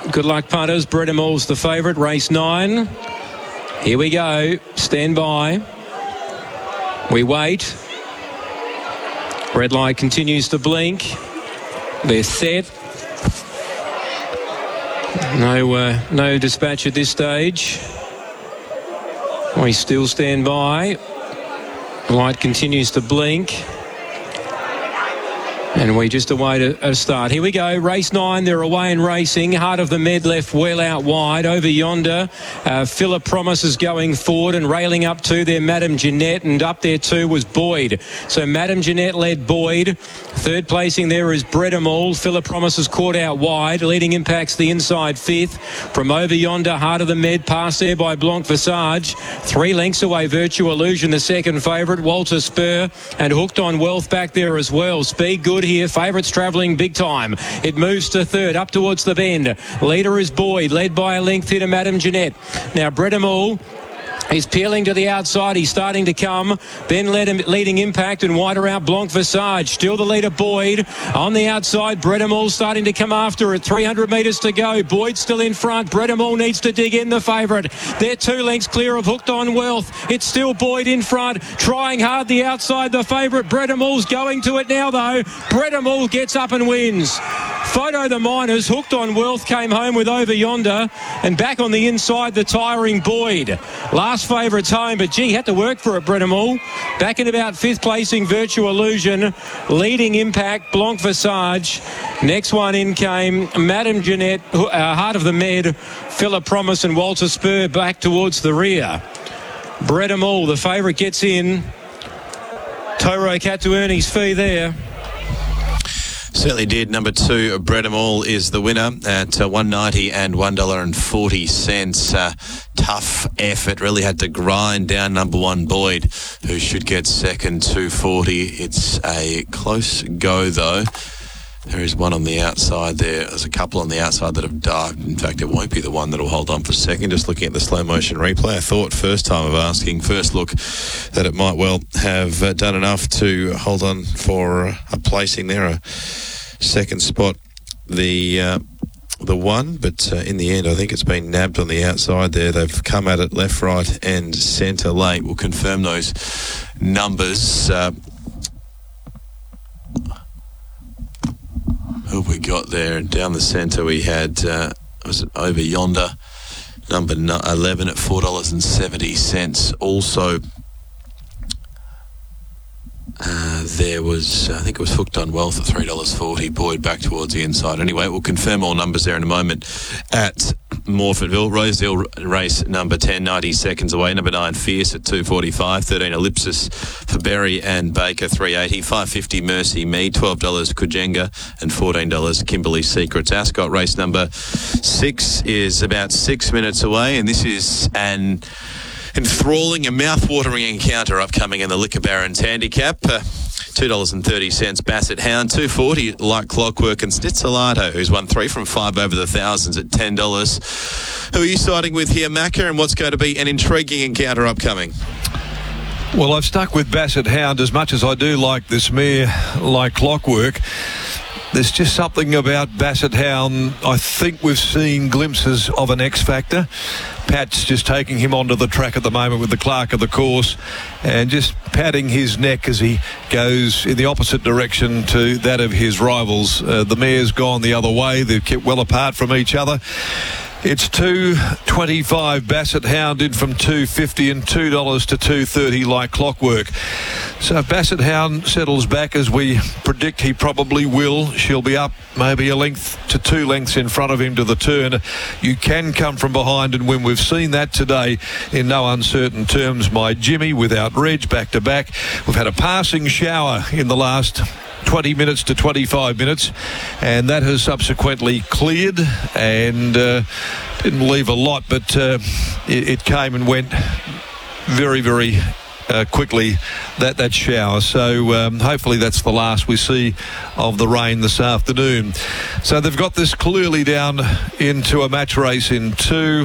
Good luck, punters. Bredemall's the favourite, race 9. Here we go. Stand by. We wait. Red light continues to blink. They're set. No dispatch at this stage. We still stand by. Light continues to blink. And we just await a start. Here we go. Race 9. They're away and racing. Heart of the Med left well out wide. Over yonder, Philip Promise is going forward and railing up to there, Madame Jeanette. And up there too was Boyd. So Madame Jeanette led Boyd. Third placing there is Bredemall. Philip Promise is caught out wide. Leading Impact's the inside fifth. From over yonder, Heart of the Med passed there by Blanc Visage. 3 lengths away, Virtue Illusion, the second favourite. Walter Spur and Hooked on Wealth back there as well. Speed good here. Favourites travelling big time. It moves to third, up towards the bend. Leader is Boyd, led by a length here to Madame Jeanette. Now Bredemall He's peeling to the outside. He's starting to come. Then leading Impact and wider out Blanc Visage. Still the leader Boyd. On the outside, Bredemall starting to come after it. 300 metres to go. Boyd still in front. Bredemall needs to dig in, the favourite. They're 2 lengths clear of Hooked on Wealth. It's still Boyd in front. Trying hard the outside, the favourite. Bredemall's going to it now, though. Bredemall gets up and wins. Photo the Miners. Hooked on Wealth came home with Over Yonder. And back on the inside, the tiring Boyd. Last favourites home, but gee, had to work for it, Bredemall. Back in about 5th placing, Virtue Illusion. Leading Impact, Blanc Visage. Next one in came Madame Jeanette, Heart of the Med, Philip Promise and Walter Spur back towards the rear. Bredemall, the favourite, gets in. Toro Cat to earn his fee there. Certainly did. Number 2, Bredemall, is the winner at $1.90 and $1.40. Tough effort. Really had to grind down number 1, Boyd, who should get second, $2.40. It's a close go, though. There is one on the outside there. There's a couple on the outside that have dived. In fact, it won't be the one that will hold on for second. Just looking at the slow motion replay, I thought first time of asking, first look, that it might well have done enough to hold on for a placing there, a second spot. The one, but in the end, I think it's been nabbed on the outside there. They've come at it left, right, and centre late. We'll confirm those numbers. Who have we got there? Down the centre we had, was it Over Yonder, number 11 at $4.70. Also, there was, I think it was Hooked on Wealth at $3.40. Boyd back towards the inside. Anyway, we'll confirm all numbers there in a moment at Morphettville. Rosedale race number 10, 90 seconds away. Number 9, Fierce at $2.45. 13, Ellipsis for Berry and Baker, $3.80. $5.50, Mercy Me. $12, Kujenga. And $14, Kimberley Secrets. Ascot race number 6 is about 6 minutes away, and this is an enthralling and mouth-watering encounter upcoming in the Liquor Barons handicap. $2.30, Basset Hound. $2.40, Like Clockwork, and Snitzelato, who's won 3 from 5 over the thousands at $10. Who are you siding with here, Macca, and what's going to be an intriguing encounter upcoming? Well, I've stuck with Basset Hound as much as I do like this mare, Like Clockwork. There's just something about Basset Hound. I think we've seen glimpses of an X Factor. Pat's just taking him onto the track at the moment with the clerk of the course and just patting his neck as he goes in the opposite direction to that of his rivals. The mare's gone the other way. They've kept well apart from each other. It's $2.25 Basset Hound in from $2.50 and $2 to $2.30 Like Clockwork. So if Basset Hound settles back as we predict he probably will, she'll be up maybe a length to 2 lengths in front of him to the turn. You can come from behind and win. We've seen that today in no uncertain terms. My Jimmy without Reg back to back. We've had a passing shower in the last 20 minutes to 25 minutes, and that has subsequently cleared and didn't leave a lot, but it came and went very, very quickly, that shower. So hopefully that's the last we see of the rain this afternoon. So they've got this clearly down into a match race in 2.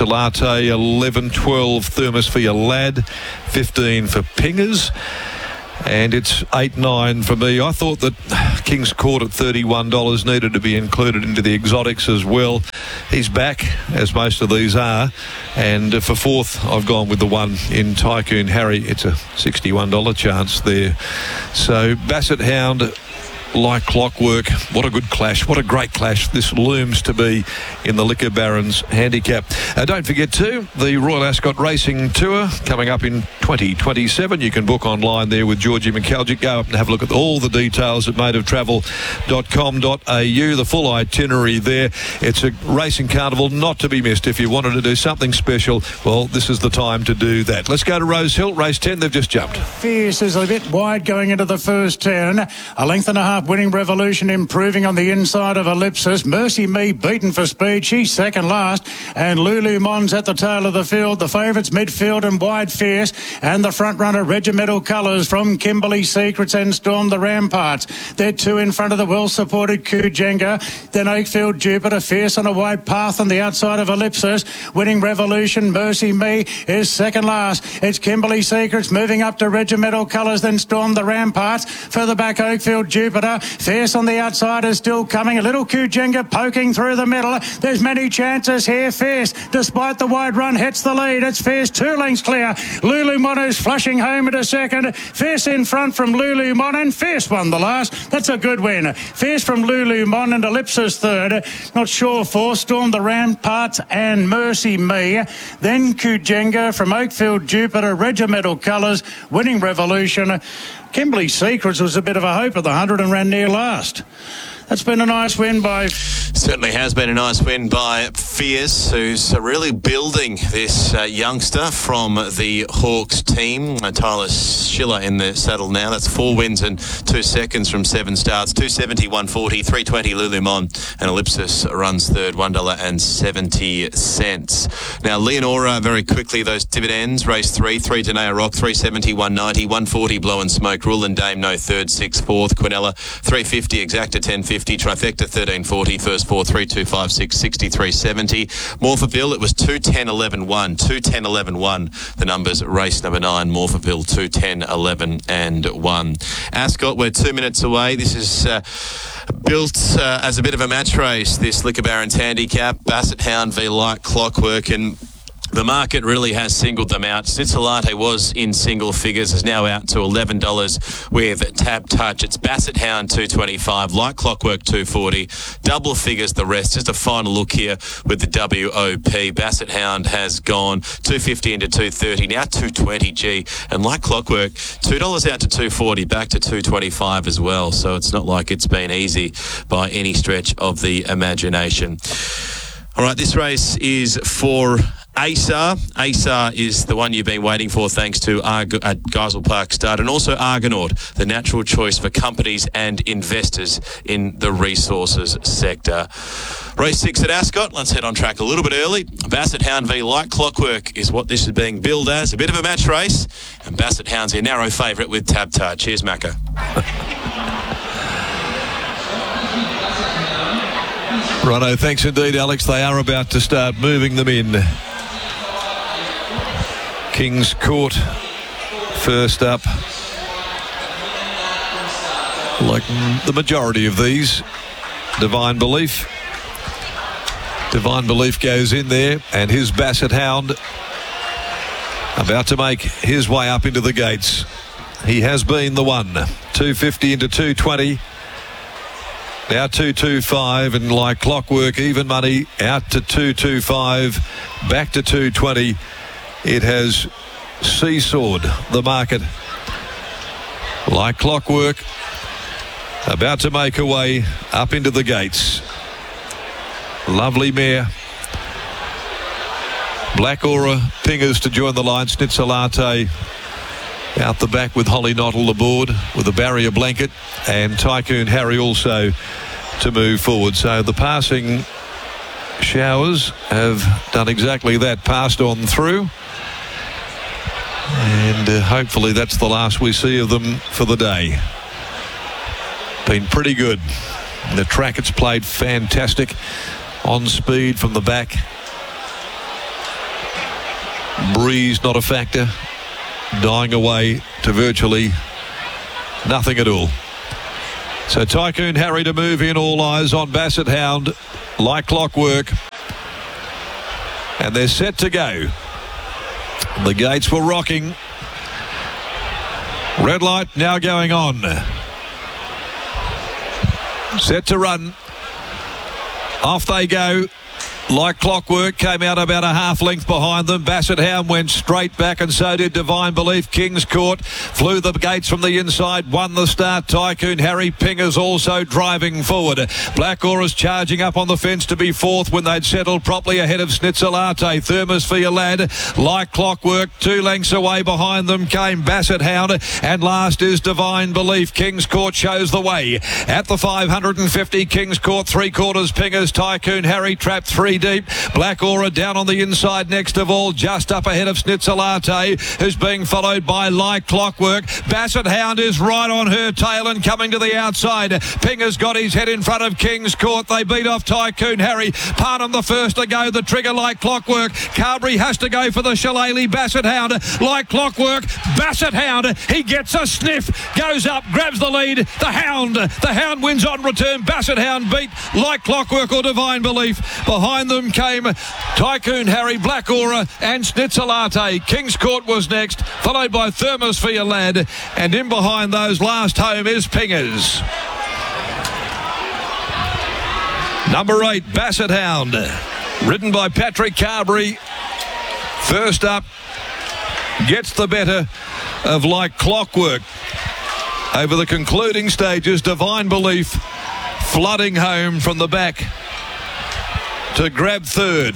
Snitzelato, 11, 12 Thermos for your Lad, 15 for Pingers. And it's 8-9 for me. I thought that King's Court at $31 needed to be included into the exotics as well. He's back, as most of these are. And for fourth, I've gone with the one in Tycoon Harry. It's a $61 chance there. So Basset Hound, Like Clockwork. What a good clash. What a great clash this looms to be in the Liquor Barons handicap. Don't forget too, the Royal Ascot Racing Tour coming up in 2027. You can book online there with Georgie McAlgic. Go up and have a look at all the details at mateoftravel.com.au. The full itinerary there. It's a racing carnival not to be missed. If you wanted to do something special, well, this is the time to do that. Let's go to Rose Hill. Race 10, they've just jumped. Fierce is a bit wide going into the first turn. A length and a half Winning Revolution improving on the inside of Ellipsis. Mercy Me beaten for speed. She's second last. And Lulu Mons at the tail of the field. The favourites midfield and wide Fierce. And the front runner Regimental Colours from Kimberley Secrets and Storm the Ramparts. They're two in front of the well-supported Kujenga. Then Oakfield Jupiter Fierce on a wide path on the outside of Ellipsis. Winning Revolution, Mercy Me is second last. It's Kimberley Secrets moving up to Regimental Colours, then Storm the Ramparts. Further back Oakfield Jupiter. Fierce on the outside is still coming. A little Kujenga poking through the middle. There's many chances here. Fierce, despite the wide run, hits the lead. It's Fierce 2 lengths clear. Lulu Mon is flushing home into second. Fierce in front from Lulu Mon, and Fierce won the last. That's a good win. Fierce from Lulu Mon and Ellipsis third. Not sure for Storm the Ramparts and Mercy Me. Then Kujenga from Oakfield Jupiter, Regimental Colours, Winning Revolution. Kimberley Secrets was a bit of a hope at the 100 and ran near last. That's been a nice win by... Certainly has been a nice win by Fierce, who's really building this youngster from the Hawks team. Tyler Schiller in the saddle now. That's 4 wins and 2 seconds from 7 starts. 270, 140, 320 Lulu Mon, and Ellipsis runs third, $1.70. Now Leonora, very quickly, those dividends. Race 3 Tenaya Rock, 370, 190, 140 Blow and Smoke. Rule and Dame, no third, 6 fourth. Quinella, 350, Exacta 1050. Trifecta 1340, first 4 3256 6370. Morphettville, it was 210-11-1, 210-11-1. The numbers race number 9, Morphettville 210-11-1. Ascot, we're 2 minutes away. This is built as a bit of a match race. This Liquor Barons handicap, Basset Hound v Like Clockwork, and the market really has singled them out. Cincinnati was in single figures, is now out to $11 with Tab Touch. It's Basset Hound $225, Like Clockwork $240, double figures the rest. Just a final look here with the WOP. Basset Hound has gone $250 into $230, now $220 and Like Clockwork $2 out to $240, back to $225 as well. So it's not like it's been easy by any stretch of the imagination. All right, this race is for ASAR. ASAR is the one you've been waiting for, thanks to Geisel Park Stud, and also Argonaut, the natural choice for companies and investors in the resources sector. Race 6 at Ascot. Let's head on track a little bit early. Basset Hound v Like Clockwork is what this is being billed as. A bit of a match race, and Basset Hound's your narrow favourite with Tab Touch. Cheers, Macca. Righto, thanks indeed, Alex. They are about to start moving them in. King's Court first up. Like the majority of these, Divine Belief. Divine Belief goes in there, and his Basset Hound about to make his way up into the gates. He has been the one. 250 into 220. Now 225, and Like Clockwork, even money, out to 225, back to 220. It has seesawed the market. Like Clockwork, about to make her way up into the gates. Lovely mare. Black Aura Pingers to join the line. Schnitzelate out the back with Holly Knottle aboard with a barrier blanket, and Tycoon Harry also to move forward. So the passing showers have done exactly that, passed on through, and hopefully that's the last we see of them for the day. Been pretty good. The track, it's played fantastic on speed from the back. Breeze not a factor, dying away to virtually nothing at all. So Tycoon Harry to move in, all eyes on Basset Hound, like clockwork. And they're set to go. The gates were rocking. Red light now going on. Set to run. Off they go. Like clockwork, came out about a half length behind them. Basset Hound went straight back, and so did Divine Belief. King's Court flew the gates from the inside, won the start. Tycoon Harry. Pingers also driving forward. Black Aura's charging up on the fence to be fourth when they'd settled properly ahead of Schnitzelate. Thermosphere Lad, like clockwork, 2 lengths away behind them came Basset Hound, and last is Divine Belief. King's Court shows the way. At the 550, King's Court 3/4 Pingers. Tycoon Harry trapped 3 deep. Black Aura down on the inside next of all, just up ahead of Schnitzelate, who's being followed by Like Clockwork. Basset Hound is right on her tail and coming to the outside. Pinger's got his head in front of King's Court. They beat off Tycoon Harry. Parnham the first to go. The trigger Like Clockwork. Carberry has to go for the Shillelagh. Basset Hound, Like Clockwork. Basset Hound, he gets a sniff, goes up, grabs the lead. The Hound wins on return. Basset Hound beat Like Clockwork or Divine Belief. Behind them came Tycoon Harry, Black Aura and Schnitzelate. King's Court was next, followed by Thermosphere Lad, and in behind those last home is Pingers. Number 8, Basset Hound, ridden by Patrick Carberry. First up, gets the better of Like Clockwork. Over the concluding stages, Divine Belief flooding home from the back to grab third.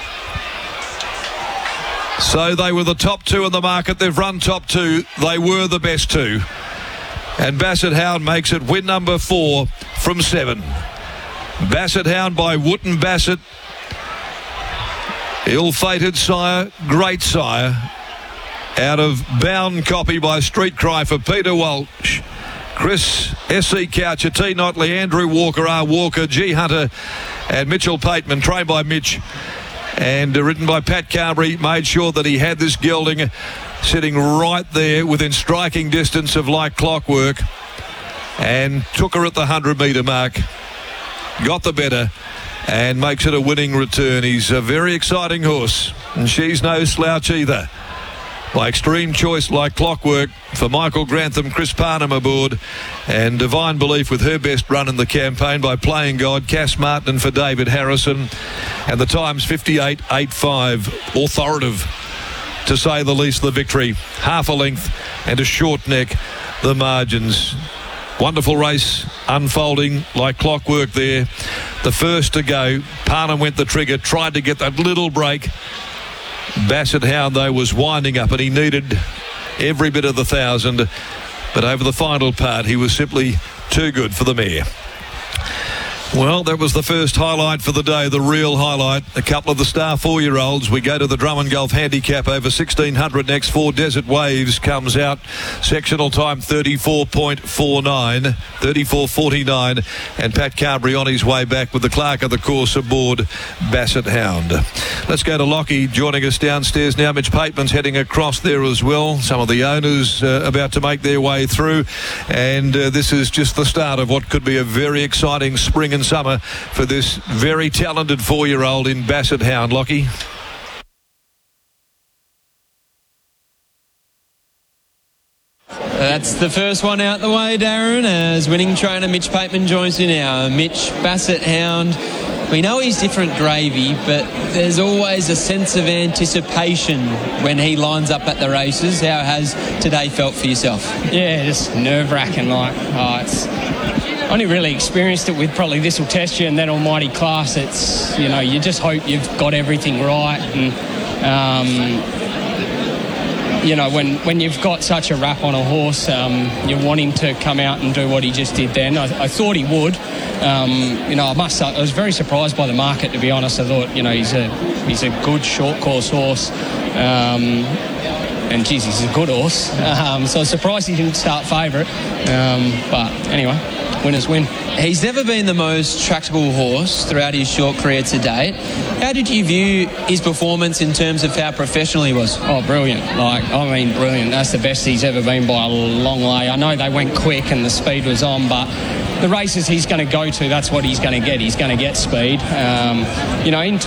So they were the top 2 in the market. They've run top 2. They were the best 2. And Basset Hound makes it win number 4 from 7. Basset Hound by Wootton Bassett. Ill-fated sire, great sire. Out of Bound Copy by Street Cry for Peter Walsh. Chris S.C. Coucher, T. Notley, Andrew Walker, R. Walker, G. Hunter and Mitchell Pateman, trained by Mitch and ridden by Pat Carberry. Made sure that he had this gelding sitting right there within striking distance of Like Clockwork, and took her at the 100-metre mark, got the better and makes it a winning return. He's a very exciting horse, and she's no slouch either. By Extreme Choice, Like Clockwork for Michael Grantham, Chris Parnham aboard, and Divine Belief with her best run in the campaign by Playing God, Cass Martin for David Harrison, and the time's 58.85, authoritative to say the least. The victory, half a length and a short neck, the margins. Wonderful race unfolding like clockwork there. The first to go, Parnham went the trigger, tried to get that little break. Basset Hound, though, was winding up and he needed every bit of the 1,000. But over the final part, he was simply too good for the mare. Well, that was the first highlight for the day, the real highlight. A couple of the star 4-year-olds. We go to the Drummond Golf Handicap over 1,600 next. 4 Desert Waves comes out. Sectional time 34.49, 34.49. And Pat Carberry on his way back with the clerk of the course aboard Basset Hound. Let's go to Lockie joining us downstairs now. Mitch Pateman's heading across there as well. Some of the owners about to make their way through. And this is just the start of what could be a very exciting spring and summer for this very talented 4-year-old in Basset Hound. Lockie. That's the first one out the way, Darren, as winning trainer Mitch Pateman joins you now. Mitch, Basset Hound. We know he's different gravy, but there's always a sense of anticipation when he lines up at the races. How has today felt for yourself? Yeah, just nerve-wracking. It's only really experienced it with probably This Will Test You and then Almighty Class. It's, you just hope you've got everything right. And, when you've got such a rap on a horse, you want him to come out and do what he just did then. I thought he would. I must say, I was very surprised by the market, to be honest. I thought, he's a good short course horse. and geez, he's a good horse. So I was surprised he didn't start favourite. But anyway, winners win. He's never been the most tractable horse throughout his short career to date. How did you view his performance in terms of how professional he was? Oh, brilliant. Brilliant. That's the best he's ever been by a long way. I know they went quick and the speed was on, but the races he's going to go to, that's what he's going to get. He's going to get speed. In